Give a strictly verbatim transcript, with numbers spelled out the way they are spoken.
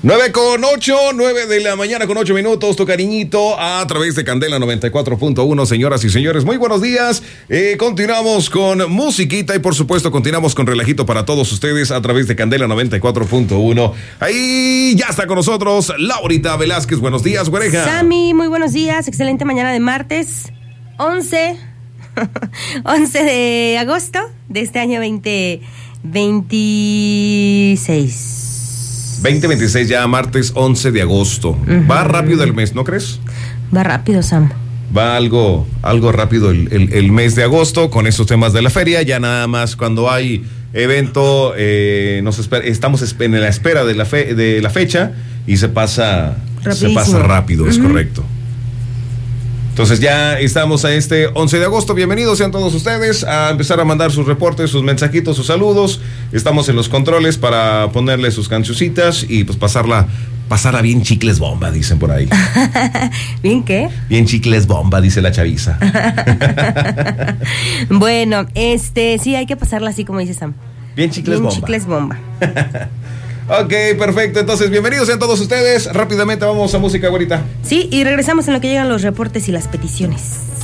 nueve con ocho, nueve de la mañana con ocho minutos, tu cariñito a través de Candela noventa y cuatro punto uno, señoras y señores, muy buenos días. Eh, continuamos con musiquita y por supuesto continuamos con relajito para todos ustedes a través de Candela noventa y cuatro punto uno. Ahí ya está con nosotros Laurita Velázquez, buenos días, güereja. Sammy, muy buenos días, excelente mañana de martes, once, once de agosto de este año veinte veintiséis. veinte veintiséis ya, martes once de agosto. Uh-huh. Va rápido el mes, ¿no crees? Va rápido, Sam. Va algo, algo rápido el, el, el mes de agosto con estos temas de la feria. Ya nada más cuando hay evento, eh, nos espera, estamos en la espera de la, fe, de la fecha y se pasa, se pasa rápido, es uh-huh. correcto. Entonces ya estamos a este once de agosto. Bienvenidos sean todos ustedes a empezar a mandar sus reportes, sus mensajitos, sus saludos. Estamos en los controles para ponerle sus cancioncitas y pues pasarla, pasarla bien chicles bomba, dicen por ahí. ¿Bien qué? Bien chicles bomba, dice la chaviza. Bueno, este, sí, hay que pasarla así como dice Sam. Bien chicles bien bomba. chicles bomba. Ok, perfecto. Entonces, bienvenidos sean todos ustedes. Rápidamente vamos a música, güerita. Sí, y regresamos en lo que llegan los reportes y las peticiones.